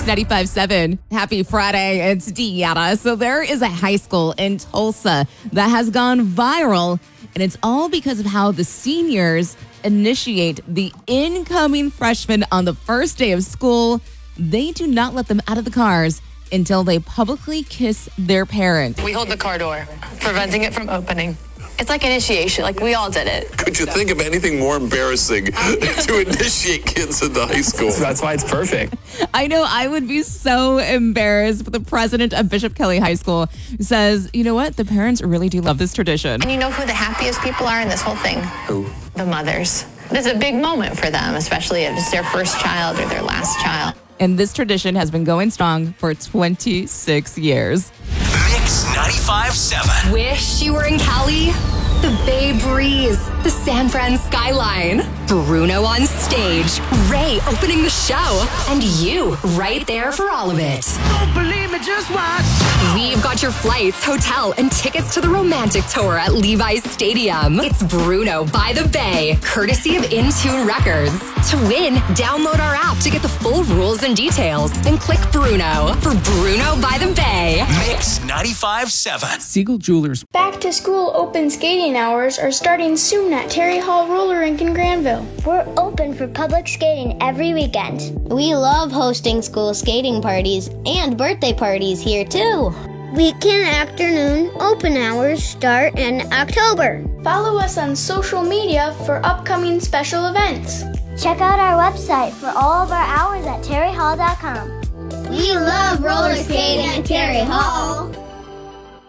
95.7. Happy Friday. It's Deanna. So there is a high school in Tulsa that has gone viral, and it's all because of how the seniors initiate the incoming freshmen on the first day of school. They do not let them out of the cars until they publicly kiss their parent. We hold the car door, preventing it from opening. It's like initiation, like we all did it. Could you think of anything more embarrassing to initiate kids into high school? That's why it's perfect. I know I would be so embarrassed, but the president of Bishop Kelly High School says, you know what? The parents really do love this tradition. And you know who the happiest people are in this whole thing? Who? The mothers. This is a big moment for them, especially if it's their first child or their last child. And this tradition has been going strong for 26 years. Mix 95.7. Wish you were in Cali? The Bay Breeze, the San Fran skyline, Bruno on stage, Ray opening the show, and you right there for all of it. Don't believe me, just watch. We've got your flights, hotel, and tickets to the romantic tour at Levi's Stadium. It's Bruno by the Bay, courtesy of Intune Records. To win, download our app to get the full rules and details, and click Bruno for Bruno by the Bay. Mix 95.7. Siegel Jewelers. Back to school open skating hours are starting soon at Terry Hall Roller Rink in Granville. We're open for public skating every weekend. We love hosting school skating parties and birthday parties here too. Weekend afternoon open hours start in October. Follow us on social media for upcoming special events. Check out our website for all of our hours at terryhall.com. We love roller skating at Terry Hall.